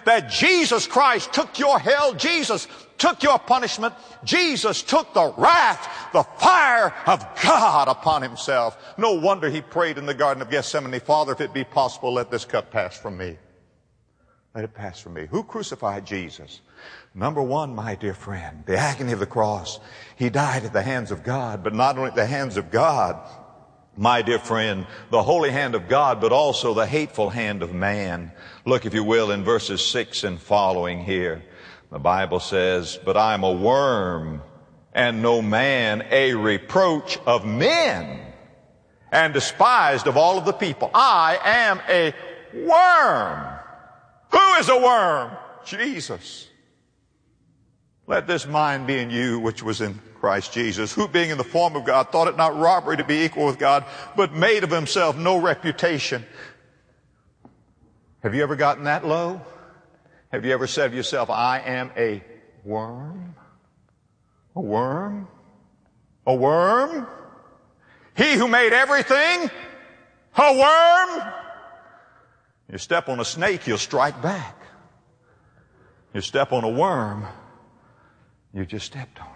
that Jesus Christ took your hell. Jesus took your punishment. Jesus took the wrath, the fire of God upon himself. No wonder he prayed in the Garden of Gethsemane, Father, if it be possible, let this cup pass from me. Let it pass from me. Who crucified Jesus? Number one, my dear friend, the agony of the cross. He died at the hands of God, but not only at the hands of God, my dear friend, the holy hand of God, but also the hateful hand of man. Look, if you will, in verses 6 and following here. The Bible says, but I am a worm and no man, a reproach of men and despised of all of the people. I am a worm. Who is a worm? Jesus. Let this mind be in you, which was in Christ Jesus, who being in the form of God, thought it not robbery to be equal with God, but made of himself no reputation. Have you ever gotten that low? Have you ever said to yourself, I am a worm? A worm? A worm? He who made everything? A worm? You step on a snake, you'll strike back. You step on a worm, you just stepped on him.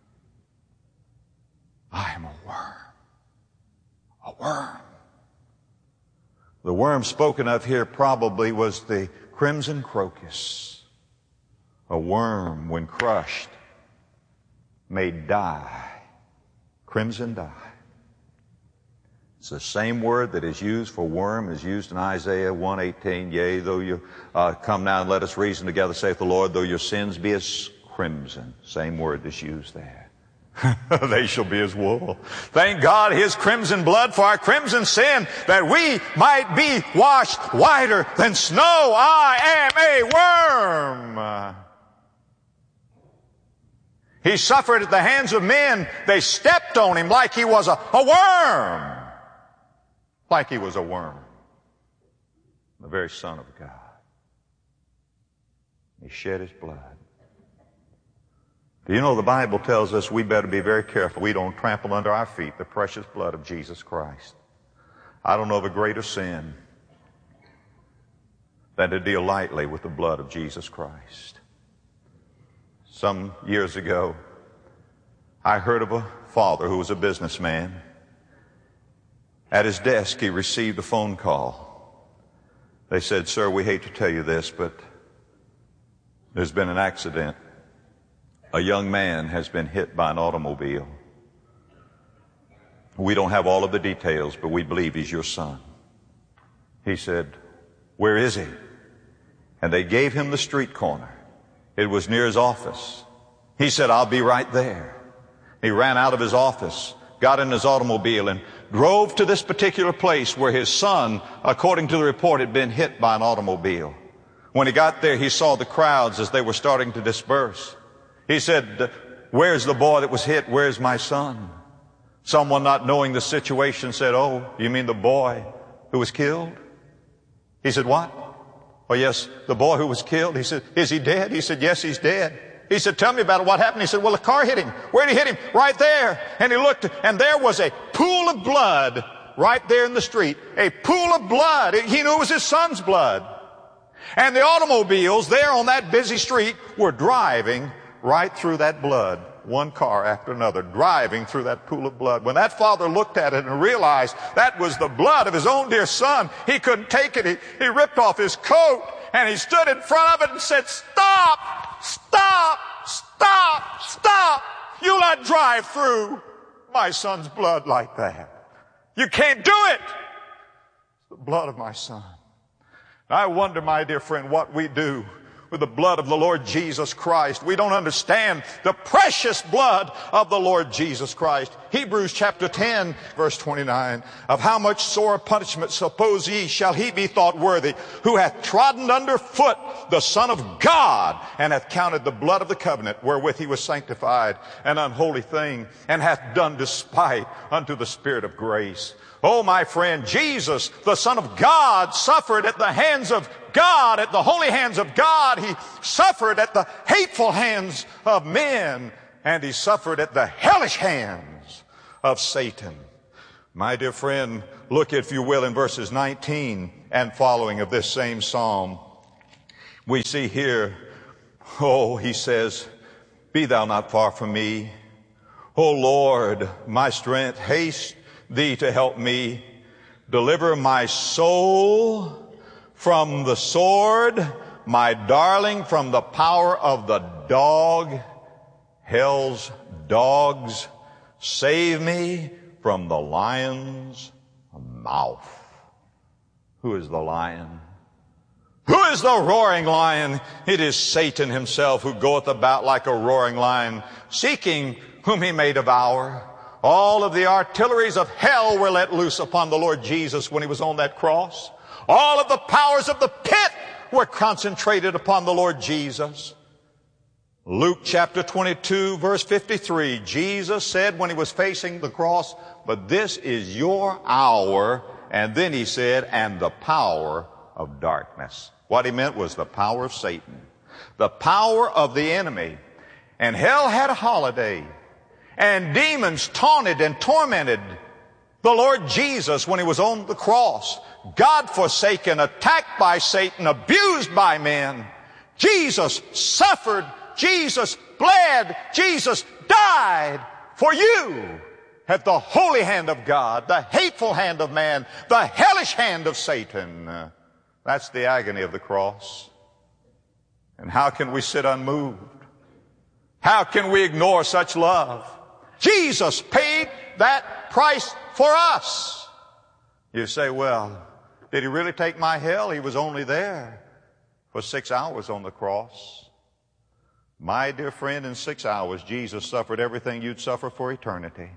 I am a worm. A worm. The worm spoken of here probably was the crimson crocus. A worm, when crushed, may die. Crimson dye. It's the same word that is used for worm is used in Isaiah 1:18. Yea, though you come now and let us reason together, saith the Lord, though your sins be as crimson. Same word that's used there. They shall be as wool. Thank God his crimson blood for our crimson sin, that we might be washed whiter than snow. I am a worm. He suffered at the hands of men. They stepped on him like he was a worm. Like he was a worm. The very Son of God. He shed his blood. Do you know the Bible tells us we better be very careful we don't trample under our feet the precious blood of Jesus Christ. I don't know of a greater sin than to deal lightly with the blood of Jesus Christ. Some years ago, I heard of a father who was a businessman. At his desk, he received a phone call. They said, sir, we hate to tell you this, but there's been an accident. A young man has been hit by an automobile. We don't have all of the details, but we believe he's your son. He said, where is he? And they gave him the street corner. It was near his office. He said, I'll be right there. He ran out of his office, got in his automobile, and drove to this particular place where his son, according to the report, had been hit by an automobile. When he got there, he saw the crowds as they were starting to disperse. He said, where's the boy that was hit? Where's my son? Someone not knowing the situation said, oh, you mean the boy who was killed? He said, what? Oh, yes, the boy who was killed. He said, is he dead? He said, yes, he's dead. He said, tell me about it. What happened? He said, well, the car hit him. Where did he hit him? Right there. And he looked, and there was a pool of blood right there in the street. A pool of blood. He knew it was his son's blood. And the automobiles there on that busy street were driving right through that blood. One car after another, driving through that pool of blood. When that father looked at it and realized that was the blood of his own dear son, he couldn't take it. He ripped off his coat and he stood in front of it and said, stop, stop, stop, stop. You'll not drive through my son's blood like that. You can't do it. It's the blood of my son. I wonder, my dear friend, what we do with the blood of the Lord Jesus Christ. We don't understand the precious blood of the Lord Jesus Christ. Hebrews chapter 10, verse 29, of how much sore punishment suppose ye shall he be thought worthy, who hath trodden under foot the Son of God, and hath counted the blood of the covenant wherewith he was sanctified an unholy thing, and hath done despite unto the Spirit of grace. Oh, my friend, Jesus, the Son of God, suffered at the hands of God, at the holy hands of God. He suffered at the hateful hands of men, and he suffered at the hellish hands of Satan. My dear friend, look, if you will, in verses 19 and following of this same psalm. We see here, he says, be thou not far from me. O Lord, my strength, haste thee to help me. Deliver my soul from the sword, my darling from the power of the dog, hell's dogs. Save me from the lion's mouth. Who is the lion? Who is the roaring lion? It is Satan himself, who goeth about like a roaring lion, seeking whom he may devour. All of the artilleries of hell were let loose upon the Lord Jesus when he was on that cross. All of the powers of the pit were concentrated upon the Lord Jesus. Luke chapter 22, verse 53, Jesus said when he was facing the cross, but this is your hour. And then he said, and the power of darkness. What he meant was the power of Satan, the power of the enemy. And hell had a holiday. And demons taunted and tormented the Lord Jesus when he was on the cross. God forsaken, attacked by Satan, abused by men. Jesus suffered. Jesus bled. Jesus died for you. At the holy hand of God, the hateful hand of man, the hellish hand of Satan. That's the agony of the cross. And how can we sit unmoved? How can we ignore such love? Jesus paid that price for us. You say, well, did he really take my hell? He was only there for 6 hours on the cross. My dear friend, in 6 hours, Jesus suffered everything you'd suffer for eternity.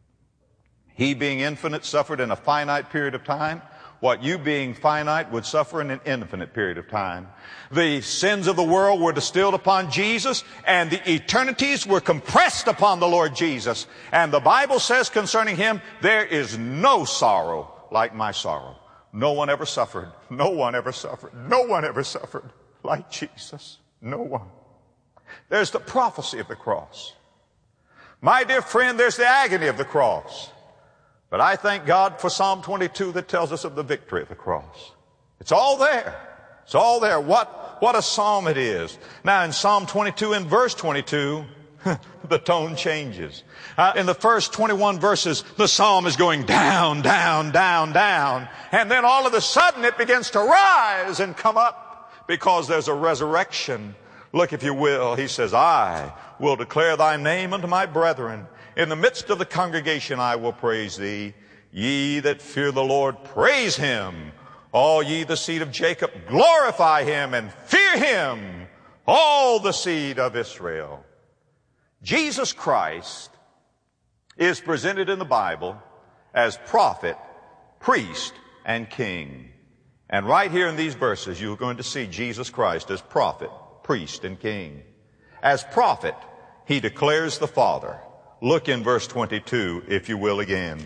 He, being infinite, suffered in a finite period of time what you, being finite, would suffer in an infinite period of time. The sins of the world were distilled upon Jesus, and the eternities were compressed upon the Lord Jesus. And the Bible says concerning him, there is no sorrow like my sorrow. No one ever suffered. No one ever suffered. No one ever suffered like Jesus. No one. There's the prophecy of the cross. My dear friend, there's the agony of the cross. But I thank God for Psalm 22 that tells us of the victory of the cross. It's all there. It's all there. What a psalm it is. Now in Psalm 22 and verse 22, the tone changes. In the first 21 verses, the psalm is going down, down, down, down. And then all of a sudden it begins to rise and come up because there's a resurrection. Look, if you will, he says, I will declare thy name unto my brethren. In the midst of the congregation I will praise thee. Ye that fear the Lord, praise him. All ye the seed of Jacob, glorify him and fear him. All the seed of Israel. Jesus Christ is presented in the Bible as prophet, priest, and king. And right here in these verses, you're going to see Jesus Christ as prophet, priest, and king. As prophet, he declares the Father. Look in verse 22, if you will, again.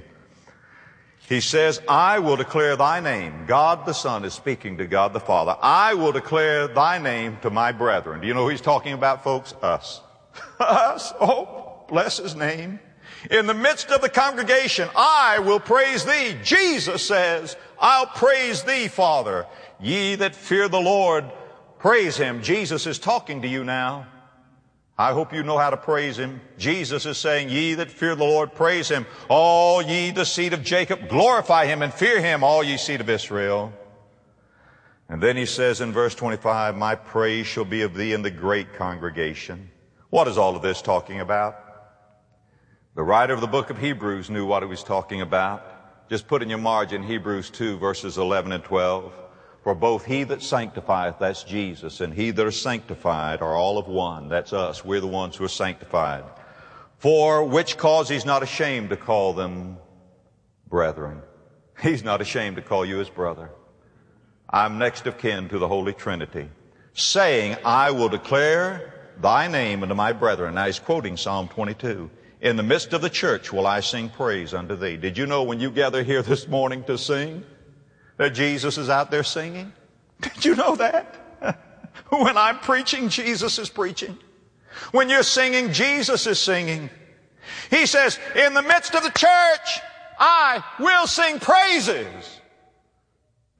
He says, I will declare thy name. God the Son is speaking to God the Father. I will declare thy name to my brethren. Do you know who he's talking about, folks? Us. Us. Oh, bless his name. In the midst of the congregation, I will praise thee. Jesus says, I'll praise thee, Father. Ye that fear the Lord, praise him. Jesus is talking to you now. I hope you know how to praise him. Jesus is saying, ye that fear the Lord, praise him. All ye the seed of Jacob, glorify him and fear him, all ye seed of Israel. And then he says in verse 25, my praise shall be of thee in the great congregation. What is all of this talking about? The writer of the book of Hebrews knew what he was talking about. Just put in your margin Hebrews 2, verses 11 and 12. For both he that sanctifieth, that's Jesus, and he that are sanctified are all of one. That's us. We're the ones who are sanctified. For which cause he's not ashamed to call them brethren. He's not ashamed to call you his brother. I'm next of kin to the Holy Trinity, saying, I will declare thy name unto my brethren. Now he's quoting Psalm 22. In the midst of the church will I sing praise unto thee. Did you know when you gather here this morning to sing, that Jesus is out there singing? Did you know that? When I'm preaching, Jesus is preaching. When you're singing, Jesus is singing. He says, in the midst of the church, I will sing praises.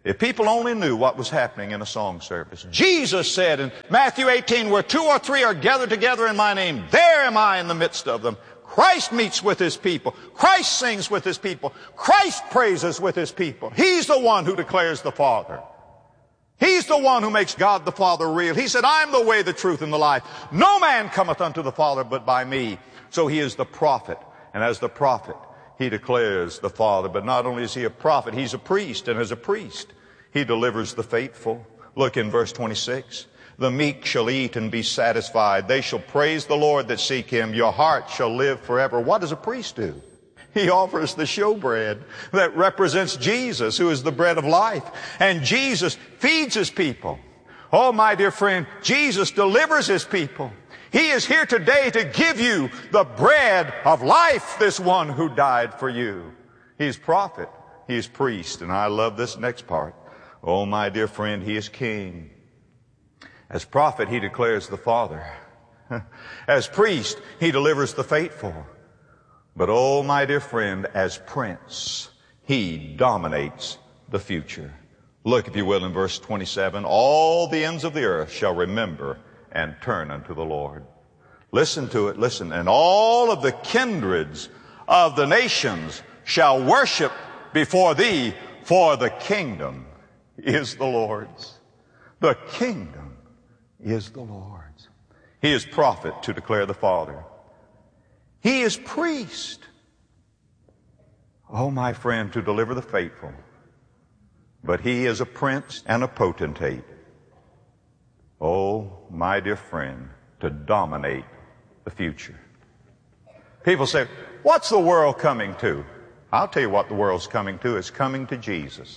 If people only knew what was happening in a song service. Jesus said in Matthew 18, where 2 or 3 are gathered together in my name, there am I in the midst of them. Christ meets with His people. Christ sings with His people. Christ praises with His people. He's the one who declares the Father. He's the one who makes God the Father real. He said, I am the way, the truth, and the life. No man cometh unto the Father but by me. So He is the prophet. And as the prophet, He declares the Father. But not only is He a prophet, He's a priest. And as a priest, He delivers the faithful. Look in verse 26. The meek shall eat and be satisfied. They shall praise the Lord that seek Him. Your heart shall live forever. What does a priest do? He offers the showbread that represents Jesus, who is the bread of life. And Jesus feeds His people. Oh, my dear friend, Jesus delivers His people. He is here today to give you the bread of life, this one who died for you. He is prophet. He is priest. And I love this next part. Oh, my dear friend, He is king. As prophet, He declares the Father. As priest, He delivers the faithful. But oh, my dear friend, as prince, He dominates the future. Look, if you will, in verse 27. All the ends of the earth shall remember and turn unto the Lord. Listen to it, listen. And all of the kindreds of the nations shall worship before Thee, for the kingdom is the Lord's. The kingdom is the Lord's. He is prophet to declare the Father. He is priest. Oh, my friend, to deliver the faithful. But He is a prince and a potentate. Oh, my dear friend, to dominate the future. People say, what's the world coming to? I'll tell you what the world's coming to. It's coming to Jesus.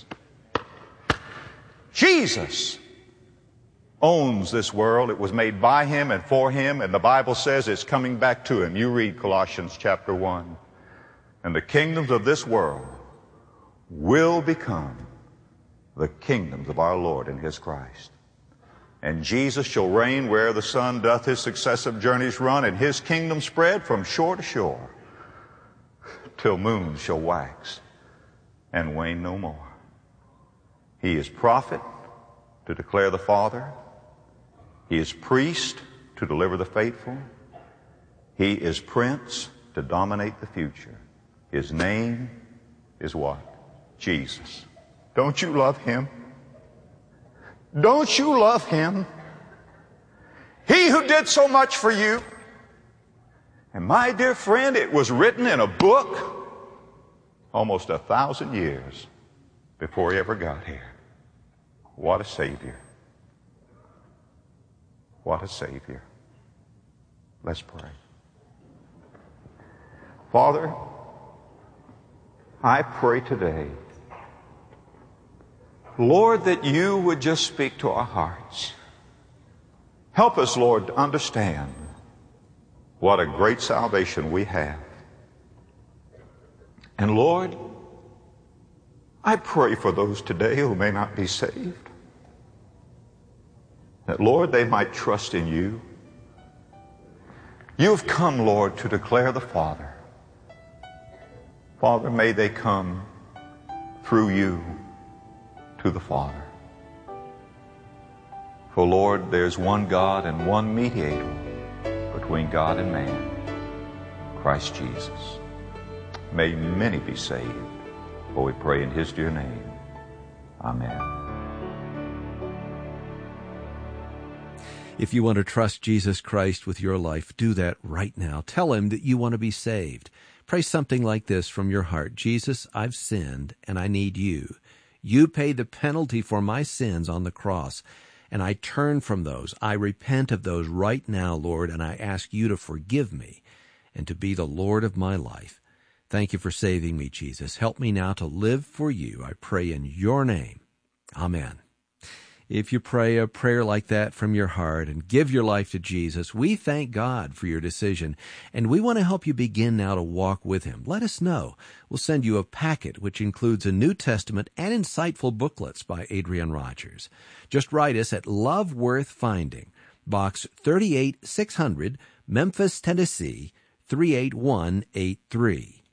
Jesus owns this world. It was made by Him and for Him, and the Bible says it's coming back to Him. You read Colossians chapter 1. And the kingdoms of this world will become the kingdoms of our Lord and His Christ. And Jesus shall reign where the sun doth His successive journeys run, and His kingdom spread from shore to shore, till moons shall wax and wane no more. He is prophet to declare the Father. He is priest to deliver the faithful. He is prince to dominate the future. His name is what? Jesus. Don't you love Him? Don't you love Him? He who did so much for you. And my dear friend, it was written in a book almost 1,000 years before He ever got here. What a Savior. What a Savior. Let's pray. Father, I pray today, Lord, that You would just speak to our hearts. Help us, Lord, to understand what a great salvation we have. And Lord, I pray for those today who may not be saved, that, Lord, they might trust in You. You've come, Lord, to declare the Father. Father, may they come through You to the Father. For, Lord, there's one God and one mediator between God and man, Christ Jesus. May many be saved, for we pray in His dear name. Amen. If you want to trust Jesus Christ with your life, do that right now. Tell Him that you want to be saved. Pray something like this from your heart. Jesus, I've sinned and I need You. You paid the penalty for my sins on the cross, and I turn from those. I repent of those right now, Lord, and I ask You to forgive me and to be the Lord of my life. Thank You for saving me, Jesus. Help me now to live for You. I pray in Your name. Amen. If you pray a prayer like that from your heart and give your life to Jesus, we thank God for your decision, and we want to help you begin now to walk with Him. Let us know. We'll send you a packet which includes a New Testament and insightful booklets by Adrian Rogers. Just write us at Love Worth Finding, Box 38600, Memphis, Tennessee, 38183.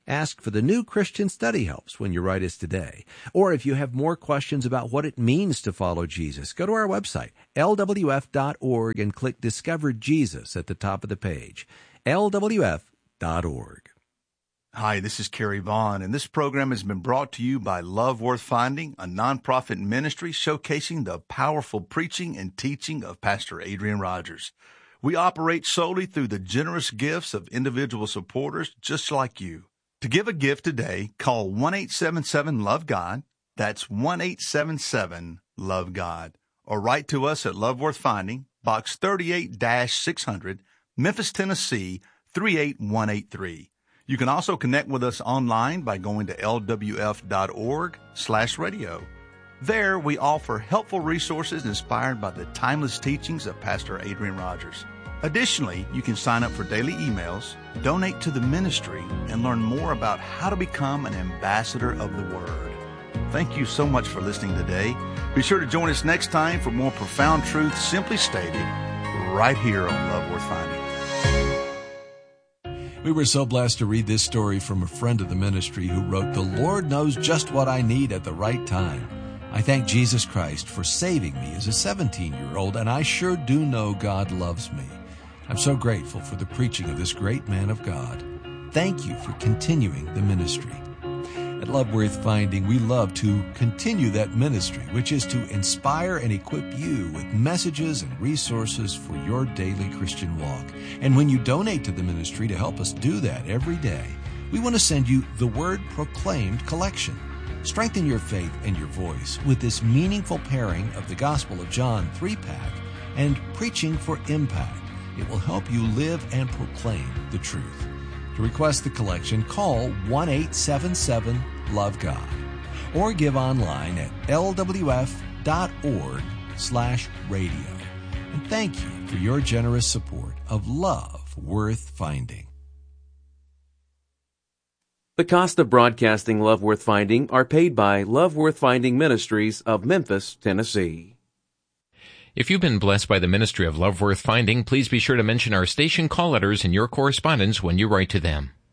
Ask for the New Christian Study Helps when you write us today. Or if you have more questions about what it means to follow Jesus, go to our website, lwf.org, and click Discover Jesus at the top of the page. lwf.org. Hi, this is Kerry Vaughn, and this program has been brought to you by Love Worth Finding, a nonprofit ministry showcasing the powerful preaching and teaching of Pastor Adrian Rogers. We operate solely through the generous gifts of individual supporters just like you. To give a gift today, call 1-877-LOVE-GOD. That's 1-877-LOVE-GOD. Or write to us at Love Worth Finding, Box 38-600, Memphis, Tennessee, 38183. You can also connect with us online by going to lwf.org/radio. There, we offer helpful resources inspired by the timeless teachings of Pastor Adrian Rogers. Additionally, you can sign up for daily emails, donate to the ministry, and learn more about how to become an ambassador of the Word. Thank you so much for listening today. Be sure to join us next time for more profound truths simply stated right here on Love Worth Finding. We were so blessed to read this story from a friend of the ministry who wrote, "The Lord knows just what I need at the right time. I thank Jesus Christ for saving me as a 17-year-old, and I sure do know God loves me. I'm so grateful for the preaching of this great man of God. Thank you for continuing the ministry." At Love Worth Finding, we love to continue that ministry, which is to inspire and equip you with messages and resources for your daily Christian walk. And when you donate to the ministry to help us do that every day, we want to send you the Word Proclaimed collection. Strengthen your faith and your voice with this meaningful pairing of the Gospel of John 3-pack and Preaching for Impact. It will help you live and proclaim the truth. To request the collection, call 1-877-LOVE-GOD or give online at lwf.org/radio. And thank you for your generous support of Love Worth Finding. The cost of broadcasting Love Worth Finding are paid by Love Worth Finding Ministries of Memphis, Tennessee. If you've been blessed by the ministry of Love Worth Finding, please be sure to mention our station call letters in your correspondence when you write to them.